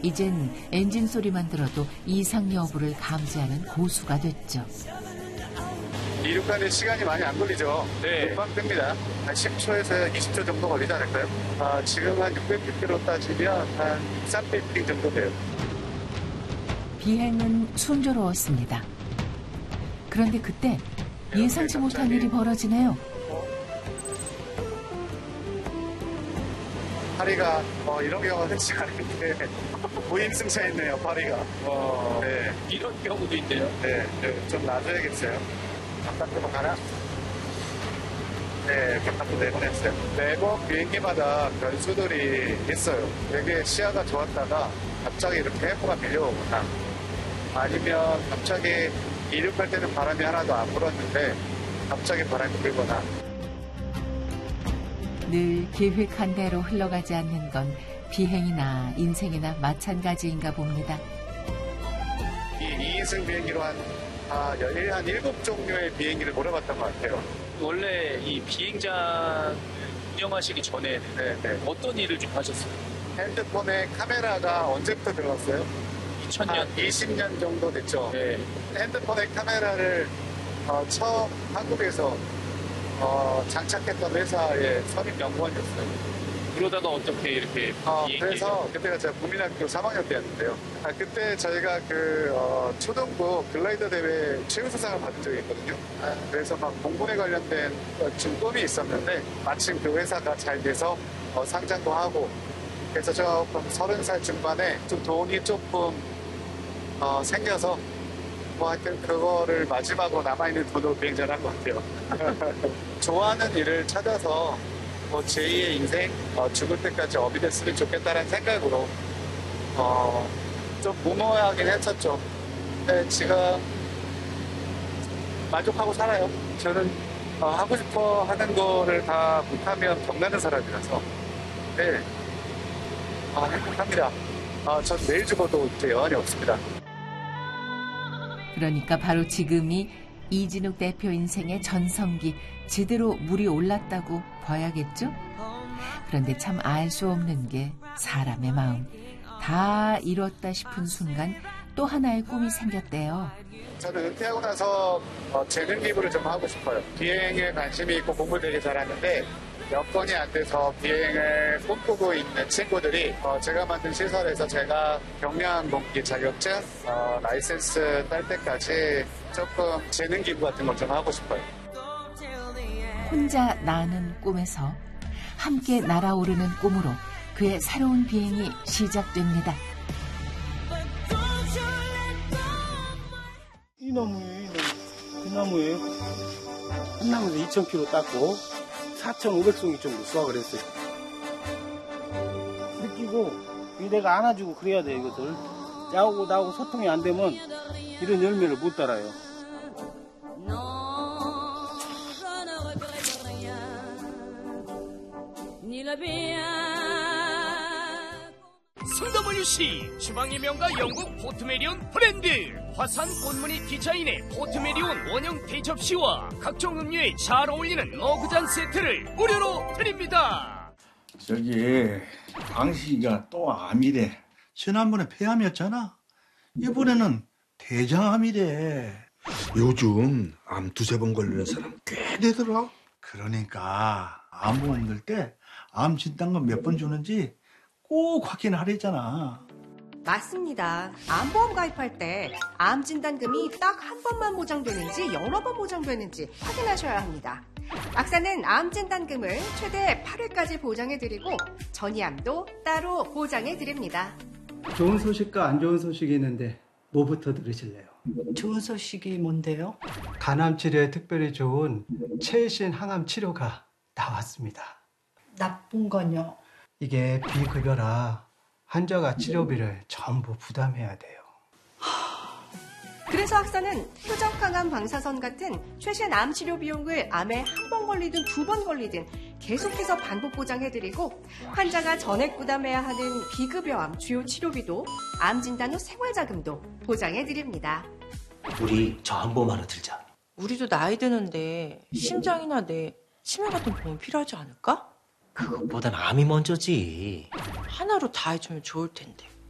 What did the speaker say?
이젠 엔진 소리만 들어도 이상 여부를 감지하는 고수가 됐죠. 이륙하는 시간이 많이 안 걸리죠. 네. 금방 뜹니다. 한 10초에서 20초 정도 걸리지 않을까요? 지금 한 600pp로 따지면 한 300ppm 정도 돼요. 비행은 순조로웠습니다. 그런데 그때 예상치 못한 일이 벌어지네요. 파리가 이런 경우가 흔치 않은데 무임승차했네요. 파리가. 네. 이런 경우도 있네요. 네, 좀 놔줘야겠어요. 바깥으로 가나? 네, 바깥으로 내보냈어요. 매번 비행기마다 변수들이 있어요. 되게 시야가 좋았다가 갑자기 이렇게 해프가 밀려오거나 아니면 갑자기 이륙할 때는 바람이 하나도 안 불었는데 갑자기 바람이 불거나. 늘 계획한 대로 흘러가지 않는 건 비행이나 인생이나 마찬가지인가 봅니다. 이 2인승 비행기로 한 7종류의 비행기를 몰아봤던 것 같아요. 원래 이 비행장 운영하시기 전에 어떤 일을 좀 하셨어요? 핸드폰에 카메라가 언제부터 들어갔어요? 2000년? 20년 정도 됐죠. 네. 핸드폰에 카메라를 처음 한국에서 장착했던 회사의 선임 연구원이었어요. 그러다가 어떻게 이렇게 그래서 그때가 제가 국민학교 3학년 때였는데요. 그때 저희가 초등부 글라이더 대회 최우수상을 받은 적이 있거든요. 그래서 막 공군에 관련된 좀 꿈이 있었는데 마침 그 회사가 잘 돼서 상장도 하고 그래서 조금 30살 중반에 좀 돈이 조금 생겨서 하여튼 그거를 마지막으로 남아있는 돈으로 비행전을 한 것 같아요. 좋아하는 일을 찾아서 제2의 인생 죽을 때까지 업이 됐으면 좋겠다는 생각으로 좀 무모하긴 했었죠. 근데 지금 만족하고 살아요. 저는 하고 싶어 하는 거를 다 못하면 병나는 사람이라서 네, 행복합니다. 전 내일 죽어도 이제 여한이 없습니다. 그러니까 바로 지금이 이진욱 대표 인생의 전성기 제대로 물이 올랐다고 봐야겠죠? 그런데 참 알 수 없는 게 사람의 마음. 다 이뤘다 싶은 순간 또 하나의 꿈이 생겼대요. 저는 은퇴하고 나서 재능 기부를 좀 하고 싶어요. 비행에 관심이 있고 공부 되게 잘하는데 여건이 안 돼서 비행을 꿈꾸고 있는 친구들이 제가 만든 시설에서 제가 경량항공기 자격증 라이센스 딸 때까지 조금 재능 기부 같은 걸 좀 하고 싶어요. 혼자 나는 꿈에서 함께 날아오르는 꿈으로 그의 새로운 비행이 시작됩니다. 이 나무예요. 한 나무에서 2,000kg 땄고 4,500송이 정도 수확을 했어요. 느끼고 내가 안아주고 그래야 돼. 이것을 야하고 나하고 소통이 안 되면 이런 열매를 못 따라요. 성WC 주방의 명가 영국 포트메리온 브랜드 화산 꽃무늬 디자인의 포트메리온 원형 대접시와 각종 음료에 잘 어울리는 어그잔 세트를 무료로 드립니다. 저기 당신이가 또 암이래. 지난번에 폐암이었잖아. 이번에는 대장암이래. 요즘 암 2-3번 걸리는 사람 꽤 되더라. 그러니까 암보험 들 때 암 진단금 몇 번 주는지 꼭 확인하랬잖아. 맞습니다. 암보험 가입할 때 암 진단금이 딱 한 번만 보장되는지 여러 번 보장되는지 확인하셔야 합니다. 악사는 암 진단금을 최대 8회까지 보장해드리고 전이암도 따로 보장해드립니다. 좋은 소식과 안 좋은 소식이 있는데 뭐부터 들으실래요? 좋은 소식이 뭔데요? 간암 치료에 특별히 좋은 최신 항암 치료가 나왔습니다. 나쁜 건요? 이게 비급여라 환자가 치료비를 전부 부담해야 돼요. 그래서 악사는 표적항암 방사선 같은 최신 암 치료 비용을 암에 한 번 걸리든 2번 걸리든 계속해서 반복 보장해드리고 환자가 전액 부담해야 하는 비급여암 주요 치료비도 암 진단 후 생활자금도 보장해드립니다. 우리 저 암보험 하나 들자. 우리도 나이 드는데 심장이나 뇌 치매 같은 보험 필요하지 않을까? 그것보단 암이 먼저지. 하나로 다 해주면 좋을 텐데.